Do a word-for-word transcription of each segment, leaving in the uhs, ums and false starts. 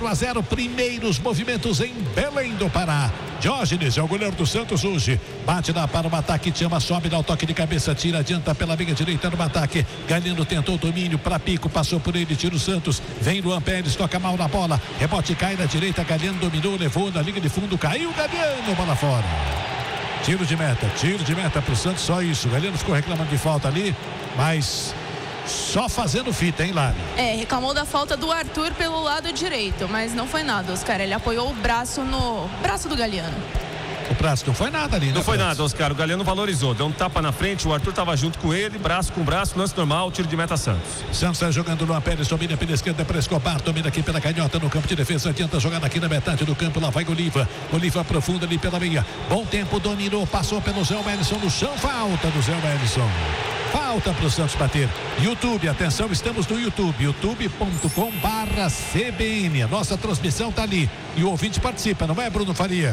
zero a zero, primeiros movimentos em Belém do Pará. Diógenes é o goleiro do Santos hoje. Bate lá para o ataque, chama, sobe, dá o toque de cabeça, tira, adianta pela linha direita no ataque. Galeno tentou o domínio para Pico, passou por ele, tira o Santos. Vem Luan Pérez, toca mal na bola. Rebote cai na direita, Galeno dominou, levou na linha de fundo, caiu Galeno, bola fora. Tiro de meta, tiro de meta pro Santos, só isso. Galeno ficou reclamando de falta ali, mas só fazendo fita, hein, Lari? É, reclamou da falta do Arthur pelo lado direito, mas não foi nada, Oscar. Ele apoiou o braço no braço do Galeno. O braço não foi nada ali, né? Não foi braço? nada, Oscar. O Galeno valorizou. Deu um tapa na frente, o Arthur estava junto com ele, braço com braço, lance normal, tiro de meta Santos. Santos está jogando Luan Pérez, domina pela esquerda para Escobar, domina aqui pela canhota no campo de defesa, adianta jogar aqui na metade do campo, lá vai Oliva. Oliva aprofunda ali pela meia. Bom tempo, dominou, passou pelo Zé Wellison no chão, falta do Zé Wellison. Falta para o Santos bater. YouTube, atenção, estamos no YouTube, youtube ponto com barra C B N. A nossa transmissão tá ali e o ouvinte participa, não é, Bruno Faria?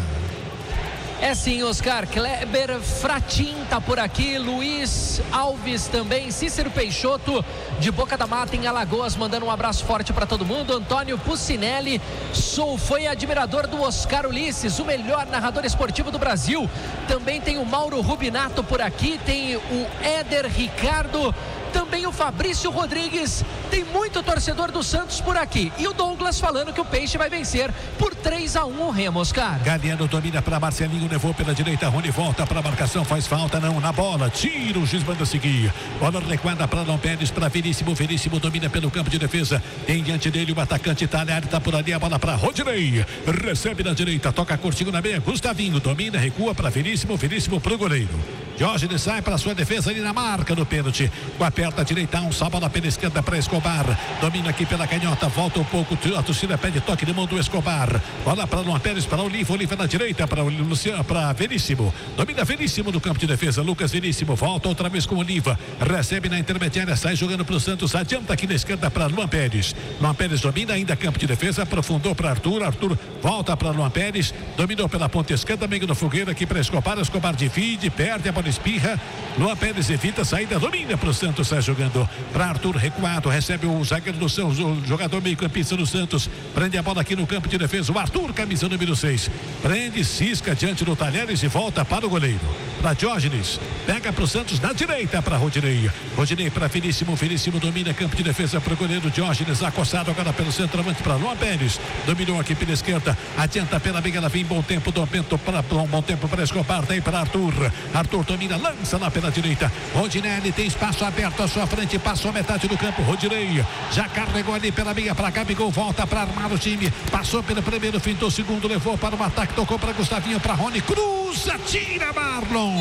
É sim, Oscar. Kleber Fratin tá por aqui, Luiz Alves também, Cícero Peixoto de Boca da Mata em Alagoas, mandando um abraço forte para todo mundo. Antônio Pucinelli, sou foi admirador do Oscar Ulisses, o melhor narrador esportivo do Brasil. Também tem o Mauro Rubinato por aqui, tem o Éder Ricardo, também o Fabrício Rodrigues, tem muito torcedor do Santos por aqui. E o Douglas falando que o Peixe vai vencer por três a um o Remo, Oscar. Galeno domina para Marcelinho, levou pela direita, Rony volta para a marcação, faz falta, não, na bola, tira o Giz, manda seguir. Bola recuada para Luan Pérez, para Veríssimo, Veríssimo domina pelo campo de defesa, tem diante dele o atacante Talhari, tá por ali, a bola para Rodinei, recebe na direita, toca curtinho na meia, Gustavinho domina, recua para Veríssimo, Veríssimo pro goleiro. Diógenes sai para sua defesa ali na marca do pênalti, com a perna direita, um só bola pela esquerda para Escobar, domina aqui pela canhota, volta um pouco, a torcida pede toque de mão do Escobar, bola para Luan Pérez, para Oliva, Oliva na direita, para o Luciano, para Veríssimo, domina Veríssimo no campo de defesa, Lucas Veríssimo, volta outra vez com Oliva, recebe na intermediária, sai jogando para o Santos, adianta aqui na esquerda para Luan Pérez, Luan Pérez domina ainda campo de defesa, aprofundou para Arthur, Arthur volta para Luan Pérez, dominou pela ponta esquerda, meio no fogueiro aqui para Escobar, Escobar divide, perde a bola, espirra, Luan Pérez evita a saída, domina para o Santos, sai jogando para Arthur, recuado, recebe o zagueiro do Santos, o jogador meio campista do Santos, prende a bola aqui no campo de defesa, o Arthur, camisa número seis, prende, cisca diante do Talheres e volta para o goleiro, para Diógenes, pega para o Santos na direita para Rodinei, Rodinei para Veríssimo, Veríssimo domina campo de defesa para o goleiro Diógenes, acossado agora pelo centroavante para Luan Pérez, dominou aqui pela esquerda, adianta pela meia, ela vem bom tempo, bom tempo para bom tempo para Escobar, tem para Arthur, Arthur domina, lança lá pela direita, Rodinei tem espaço aberto à sua frente, passou a metade do campo, Rodinei já carregou ali pela meia para Gabigol, volta para armar o time, passou pelo primeiro, fintou o segundo, levou para o ataque, tocou para Gustavinho, para Rony, cruza, tira Marlon.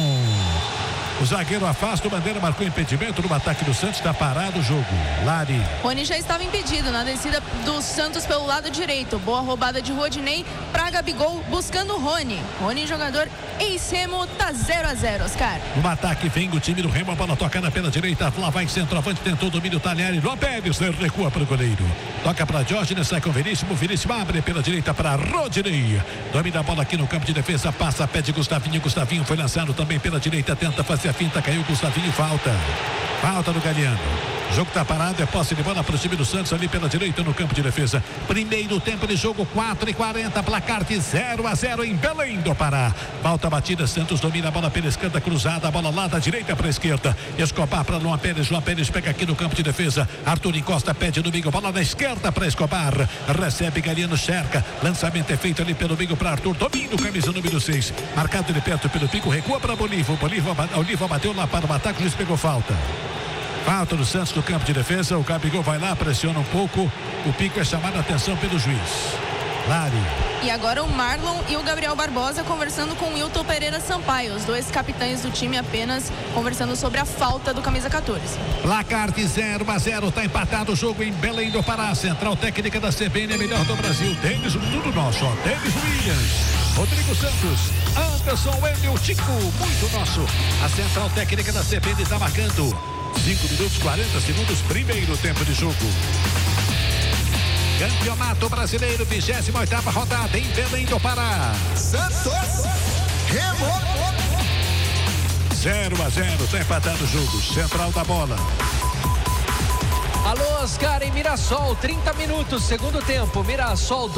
O zagueiro afasta, o Bandeira marcou impedimento no ataque do Santos, está parado o jogo. Lari. Rony já estava impedido na descida do Santos pelo lado direito. Boa roubada de Rodinei para Gabigol, buscando o Rony. Rony, jogador ex-Remo, tá zero a zero, Oscar. No ataque vem o time do Remo, a bola tocada pela direita, lá vai centroavante, tentou o domínio, Talhari, Luan Pérez, recua para o goleiro. Toca para Diógenes, sai com o Veríssimo, Veríssimo abre pela direita para Rodinei. Domina a bola aqui no campo de defesa, passa, pede Gustavinho, Gustavinho foi lançado também pela direita, tenta fazer a finta, caiu Gustavinho, falta. Falta do Galeno. O jogo está parado, é posse de bola para o time do Santos ali pela direita no campo de defesa. Primeiro tempo de jogo, quatro e quarenta, placar de zero a zero em Belém do Pará. Falta batida, Santos domina a bola pela esquerda, cruzada, a bola lá da direita para a esquerda. Escobar para Luan Pérez, Luan Pérez pega aqui no campo de defesa. Arthur encosta, pede no meio, bola na esquerda para Escobar. Recebe Galeno, cerca, lançamento é feito ali pelo meio para Arthur, domina o camisa número seis. Marcado de perto pelo Pico, recua para Bolívar. Bolívar, Bolívar bateu lá para o ataque, o juiz pegou falta. Falta do Santos no campo de defesa, o Gabigol vai lá, pressiona um pouco, o Pico é chamado a atenção pelo juiz. Lari. E agora o Marlon e o Gabriel Barbosa conversando com o Wilton Pereira Sampaio, os dois capitães do time apenas conversando sobre a falta do camisa quatorze. Placar de zero a zero, tá empatado o jogo em Belém do Pará. Central técnica da C B N, é melhor do Brasil. Denis, tudo nosso, ó. Denis Williams, Rodrigo Santos, Anderson, Wendel, Chico, muito nosso. A central técnica da C B N está marcando cinco minutos, quarenta segundos, primeiro tempo de jogo. Campeonato Brasileiro, vigésima oitava rodada em Belém do Pará. Santos, Remo. zero a zero, tá empatado o jogo. Central da bola. Alô, Oscar, em Mirassol, trinta minutos, segundo tempo. Mirassol